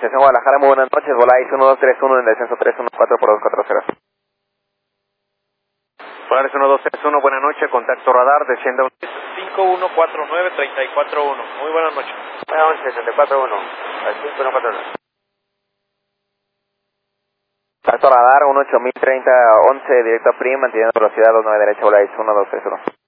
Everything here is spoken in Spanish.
Estación Guadalajara, muy buenas noches. Volaris 1231 en descenso 314 por 240. Volaris 1231, buenas noches. Contacto radar, descienda 5149-341. Muy buenas noches. Buenas noches, 741. 5149. Contacto radar 18030 11 directo a PRIM, manteniendo velocidad 29 derecha, Volaris 1231.